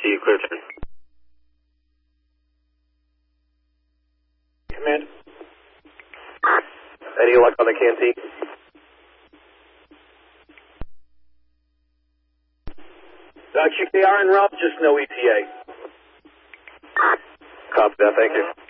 you, clear turn. Command. Any luck on the canteen? QKR and Rob, just no ETA. Copy that, thank you.